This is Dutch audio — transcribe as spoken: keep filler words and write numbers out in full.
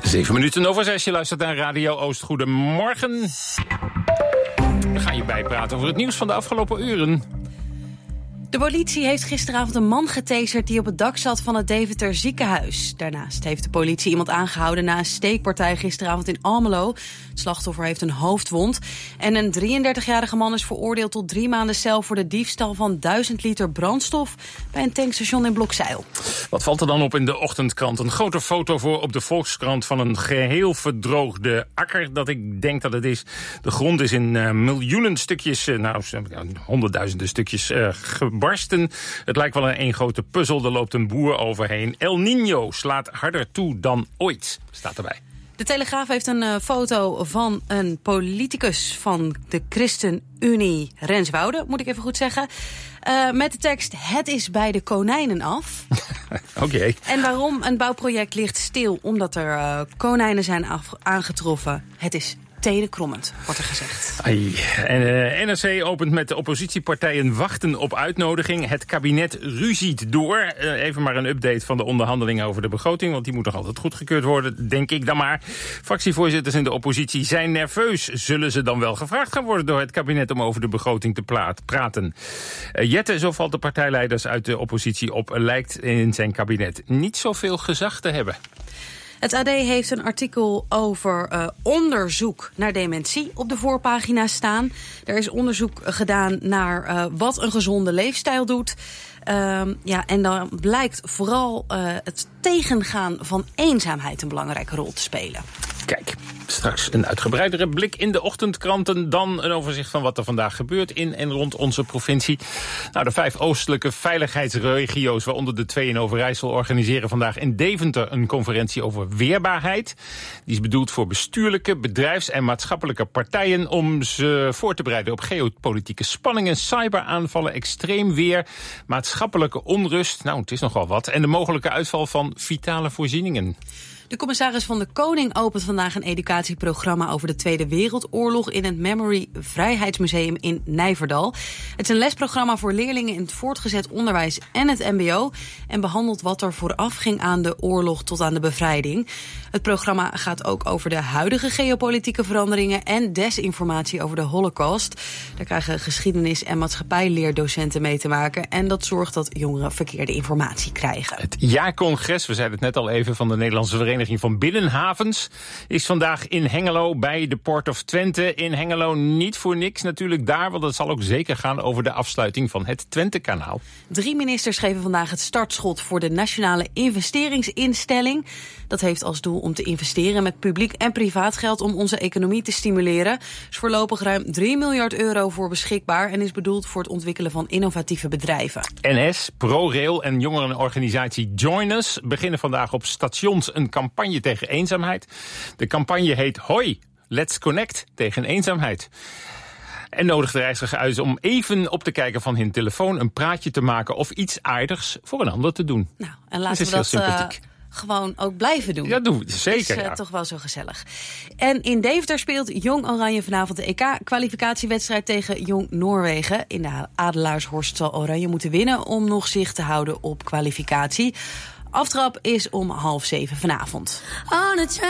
Zeven minuten over zes, je luistert naar Radio Oost. Goedemorgen. We gaan je bijpraten over het nieuws van de afgelopen uren. De politie heeft gisteravond een man getaserd die op het dak zat van het Deventer ziekenhuis. Daarnaast heeft de politie iemand aangehouden na een steekpartij gisteravond in Almelo. Het slachtoffer heeft een hoofdwond. En een drieëndertigjarige man is veroordeeld tot drie maanden cel voor de diefstal van duizend liter brandstof bij een tankstation in Blokzeil. Wat valt er dan op in de ochtendkrant? Een grote foto voor op de Volkskrant van een geheel verdroogde akker, dat ik denk dat het is. De grond is in uh, miljoenen stukjes, uh, nou honderdduizenden stukjes uh, gebarsten. Het lijkt wel een één grote puzzel, er loopt een boer overheen. El Niño slaat harder toe dan ooit, staat erbij. De Telegraaf heeft een uh, foto van een politicus van de ChristenUnie, Rens Woude, moet ik even goed zeggen. Uh, met de tekst, het is bij de konijnen af. Oké. Okay. En waarom? Een bouwproject ligt stil omdat er uh, konijnen zijn af- aangetroffen. Het is tenenkrommend, wordt er gezegd. Ai. En, uh, N R C opent met de oppositiepartijen wachten op uitnodiging. Het kabinet ruziet door. Uh, even maar een update van de onderhandelingen over de begroting, want die moet nog altijd goedgekeurd worden, denk ik dan maar. Fractievoorzitters in de oppositie zijn nerveus. Zullen ze dan wel gevraagd gaan worden door het kabinet om over de begroting te plaat, praten? Uh, Jette, zo valt de partijleiders uit de oppositie op, lijkt in zijn kabinet niet zoveel gezag te hebben. Het A D heeft een artikel over uh, onderzoek naar dementie op de voorpagina staan. Er is onderzoek gedaan naar uh, wat een gezonde leefstijl doet. Uh, ja, en dan blijkt vooral uh, het tegengaan van eenzaamheid een belangrijke rol te spelen. Kijk, straks een uitgebreidere blik in de ochtendkranten. Dan een overzicht van wat er vandaag gebeurt in en rond onze provincie. Nou, de vijf oostelijke veiligheidsregio's, waaronder de twee in Overijssel, organiseren vandaag in Deventer een conferentie over weerbaarheid. Die is bedoeld voor bestuurlijke, bedrijfs- en maatschappelijke partijen om ze voor te bereiden op geopolitieke spanningen, cyberaanvallen, extreem weer, maatschappelijke onrust. Nou, het is nogal wat. En de mogelijke uitval van vitale voorzieningen. De commissaris van de Koning opent vandaag een educatieprogramma over de Tweede Wereldoorlog in het Memory Vrijheidsmuseum in Nijverdal. Het is een lesprogramma voor leerlingen in het voortgezet onderwijs en het mbo en behandelt wat er vooraf ging aan de oorlog tot aan de bevrijding. Het programma gaat ook over de huidige geopolitieke veranderingen en desinformatie over de Holocaust. Daar krijgen geschiedenis- en maatschappijleerdocenten mee te maken en dat zorgt dat jongeren verkeerde informatie krijgen. Het jaarcongres, we zeiden het net al even, van de Nederlandse Vereniging van Binnenhavens is vandaag in Hengelo bij de Port of Twente. In Hengelo niet voor niks natuurlijk daar, want het zal ook zeker gaan over de afsluiting van het Twentekanaal. Drie ministers geven vandaag het startschot voor de Nationale Investeringsinstelling. Dat heeft als doel om te investeren met publiek en privaat geld om onze economie te stimuleren. Er is voorlopig ruim drie miljard euro voor beschikbaar en is bedoeld voor het ontwikkelen van innovatieve bedrijven. N S, ProRail en jongerenorganisatie Join Us beginnen vandaag op stations een campagne tegen eenzaamheid. De campagne heet Hoi, Let's Connect tegen eenzaamheid. En nodigt de reizigers uit om even op te kijken van hun telefoon, een praatje te maken of iets aardigs voor een ander te doen. Nou, en laten we dat uh, gewoon ook blijven doen. Ja, doen we zeker. Het is uh, ja. toch wel zo gezellig. En in Deventer speelt Jong Oranje vanavond de E K-kwalificatiewedstrijd tegen Jong Noorwegen. In de Adelaarshorst zal Oranje moeten winnen om nog zicht te houden op kwalificatie. Aftrap is om half zeven vanavond.